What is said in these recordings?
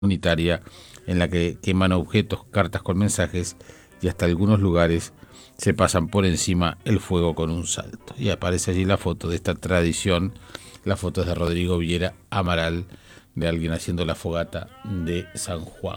comunitaria en la que queman objetos, cartas con mensajes y hasta algunos lugares se pasan por encima el fuego con un salto. Y aparece allí la foto de esta tradición, la foto es de Rodrigo Viera Amaral, de alguien haciendo la fogata de San Juan.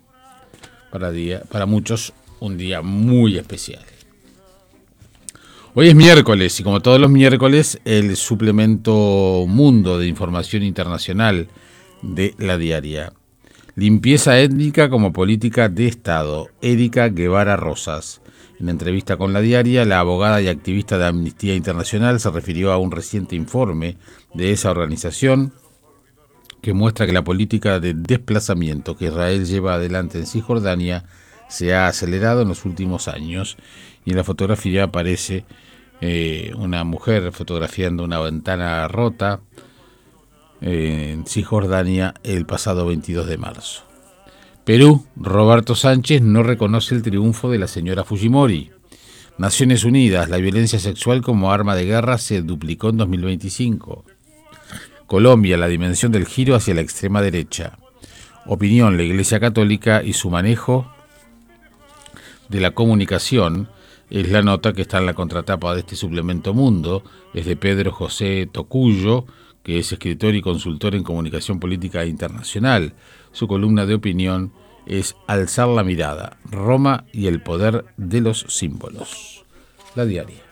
Para muchos, un día muy especial. Hoy es miércoles y como todos los miércoles, el suplemento Mundo de Información Internacional de La Diaria. Limpieza étnica como política de Estado. Erika Guevara Rosas. En entrevista con La Diaria, la abogada y activista de Amnistía Internacional se refirió a un reciente informe de esa organización que muestra que la política de desplazamiento que Israel lleva adelante en Cisjordania se ha acelerado en los últimos años. Y en la fotografía aparece una mujer fotografiando una ventana rota en Cisjordania el pasado 22 de marzo. Perú, Roberto Sánchez no reconoce el triunfo de la señora Fujimori. Naciones Unidas, la violencia sexual como arma de guerra se duplicó en 2025. Colombia, la dimensión del giro hacia la extrema derecha. Opinión, la Iglesia Católica y su manejo de la comunicación, es la nota que está en la contratapa de este suplemento Mundo, es de Pedro José Tocuyo, que es escritor y consultor en comunicación política internacional. Su columna de opinión es Alzar la mirada, Roma y el poder de los símbolos. La Diaria.